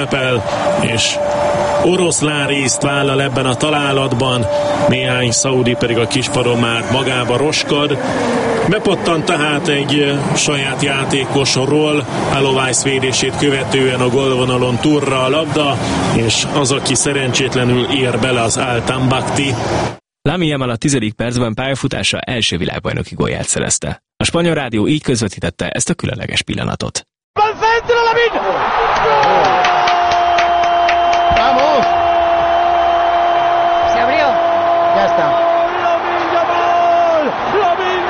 és oroszlán részt vállal ebben a találatban, néhány szaudi pedig a kispadon már magába roskad. Bepattant tehát egy saját játékosról, Alovais védését követően a gólvonalon turra a labda, és az, aki szerencsétlenül ér bele, az Al-Tambakti. Lamine Yamal a 10. percben pályafutása első világbajnoki gólját szerezte. A spanyol rádió így közvetítette ezt a különleges pillanatot. Vamos. Se abrió. Ya está. Lamine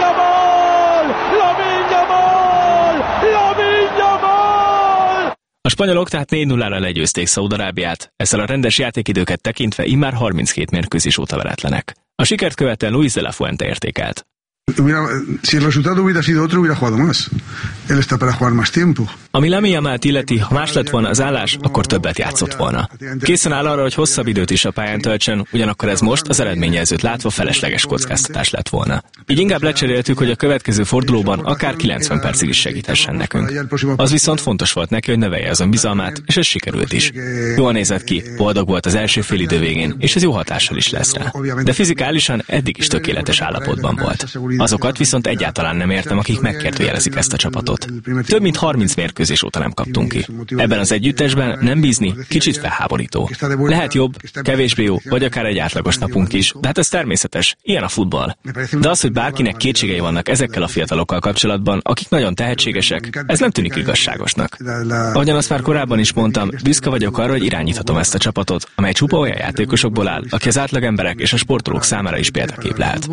Yamal. A spanyolok tehát 4-0-ra legyőzték Szaúd-Arábiát, ezzel a rendes játékidőket tekintve immár 32 mérkőzés óta veretlenek. A sikert követően Luis de la Fuente értékelt. Si el resultado hubiera sido otro, hubiera jugado más. Él está para jugar más tiempo. Ami Lamine Yamalt illeti, ha más lett volna az állás, akkor többet játszott volna. Készen áll arra, hogy hosszabb időt is a pályán töltsön, ugyanakkor ez most az eredményjelzőt látva felesleges kockáztatás lett volna. Így inkább lecseréltük, hogy a következő fordulóban akár 90 percig is segíthessen nekünk. Az viszont fontos volt neki, hogy növelje azon bizalmát, és ez sikerült is. Jól nézett ki, boldog volt az első félidő végén, és ez jó hatással is lesz rá. De fizikálisan eddig is tökéletes állapotban volt. Azokat viszont egyáltalán nem értem, akik megkérdőjelezik ezt a csapatot. Több mint 30 mérkőzés óta nem kaptunk ki. Ebben az együttesben nem bízni kicsit felháborító. Lehet jobb, kevésbé jó, vagy akár egy átlagos napunk is, de hát ez természetes, ilyen a futball. De az, hogy bárkinek kétségei vannak ezekkel a fiatalokkal kapcsolatban, akik nagyon tehetségesek, ez nem tűnik igazságosnak. Ahogyan azt már korábban is mondtam, büszke vagyok arra, hogy irányíthatom ezt a csapatot, amely csupa olyan játékosokból áll, aki az átlagemberek és a sportolók számára is példakép lehet.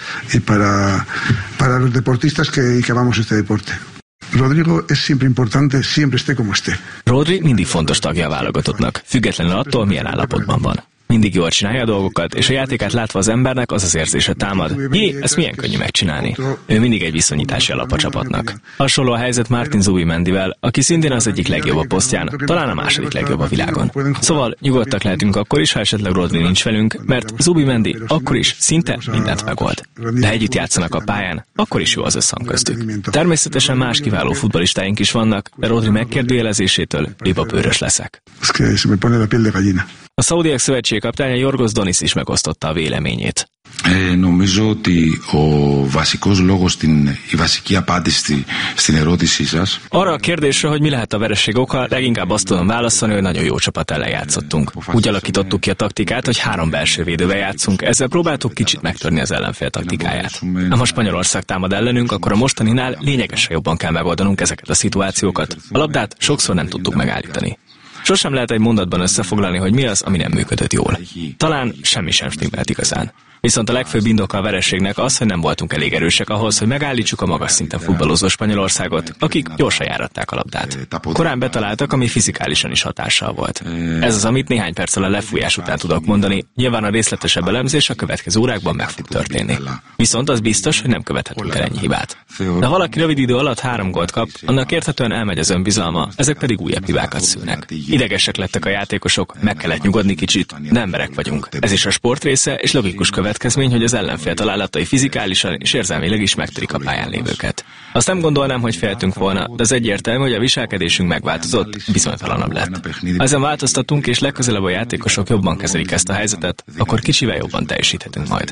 Para los deportistas que amamos este deporte. Rodrigo es siempre importante, siempre esté como esté. Rodri mindig fontos tagja a válogatottnak, függetlenül attól, milyen állapotban van. Mindig jól csinálja a dolgokat, és a játékát látva az embernek az az érzése támad. Jé, ezt milyen könnyű megcsinálni. Ő mindig egy viszonyítási alap a csapatnak. Hasonló a helyzet Martin Zubimendivel, aki szintén az egyik legjobb a posztján, talán a második legjobb a világon. Szóval nyugodtak lehetünk akkor is, ha esetleg Rodri nincs velünk, mert Zubimendi akkor is szinte mindent megold. De együtt játszanak a pályán, akkor is jó az összhang köztük. Természetesen más kiváló futballistáink is vannak, de Rodri megkérdőjelezésétől libabőrös leszek. A Szaudiak szövetség kaptánya Yorgos Donis is megosztotta a véleményét. Νομίζω ότι ο βασικός λόγος, η βασική απάντηση στην ερώτησή σας. Arra a kérdésre, hogy mi lehet a vereség oka, leginkább azt tudom válaszolni, hogy nagyon jó csapat ellen játszottunk. Úgy alakítottuk ki a taktikát, hogy 3 belső védővel játszunk, ezzel próbáltuk kicsit megtörni az ellenfél taktikáját. Ha Spanyolország támad ellenünk, akkor a mostaninál lényegesen jobban kell megoldanunk ezeket a szituációkat. A labdát sokszor nem tudtuk megállítani. Sosem lehet egy mondatban összefoglalni, hogy mi az, ami nem működött jól. Talán semmi sem stimmelt igazán. Viszont a legfőbb indoka a vereségnek az, hogy nem voltunk elég erősek ahhoz, hogy megállítsuk a magas szinten futballozó Spanyolországot, akik gyorsan járatták a labdát. Korán betaláltak, ami fizikálisan is hatással volt. Ez az, amit néhány perccel a lefújás után tudok mondani, nyilván a részletesebb elemzés a következő órákban meg fog történni. Viszont az biztos, hogy nem követhetünk el ennyi hibát. De ha valaki rövid idő alatt 3 gólt kap, annak érthetően elmegy az önbizalma, ezek pedig újabb hibákat szülnek. Idegesek lettek a játékosok, meg kellett nyugodni kicsit, de emberek vagyunk. Ez is a sport része, és logikus következmény, hogy az ellenfél találatai fizikálisan és érzelmileg is megtörik a pályán lévőket. Azt nem gondolnám, hogy féltünk volna, de az egyértelmű, hogy a viselkedésünk megváltozott, bizonytalanabb lett. Ha ezen változtatunk, és legközelebb a játékosok jobban kezelik ezt a helyzetet, akkor kicsivel jobban teljesíthetünk majd.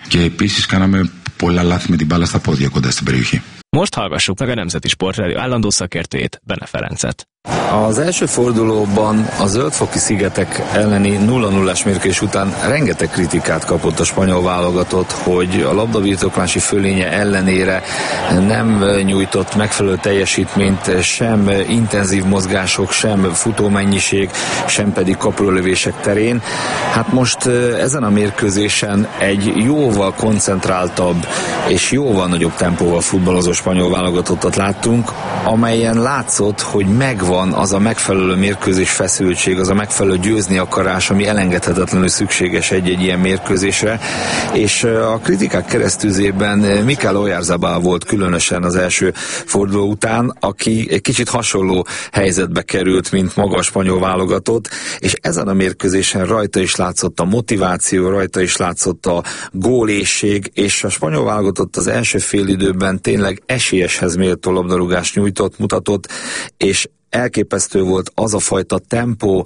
Most hallgassuk meg a Nemzeti Sportrádió állandó szakértőjét, Bene Ferencet. Az első fordulóban a Zöld-foki szigetek elleni 0-0-es mérkőzés után rengeteg kritikát kapott a spanyol válogatott, hogy a labdabirtoklási fölénye ellenére nem nyújtott megfelelő teljesítményt, sem intenzív mozgások, sem futómennyiség, sem pedig kapulölövések terén. Hát most ezen a mérkőzésen egy jóval koncentráltabb és jóval nagyobb tempóval futballozó spanyol válogatottat láttunk, amelyen látszott, hogy megvan az a megfelelő mérkőzés feszültség, az a megfelelő győzni akarás, ami elengedhetetlenül szükséges egy-egy ilyen mérkőzésre, és a kritikák keresztüzében Mikel Oyarzabal volt különösen az első forduló után, aki egy kicsit hasonló helyzetbe került, mint maga a spanyol válogatott, és ezen a mérkőzésen rajta is látszott a motiváció, rajta is látszott a gólészség, és a spanyol válogatott az első félidőben tényleg esélyeshez méltó labdarúgást mutatott, és elképesztő volt az a fajta tempó,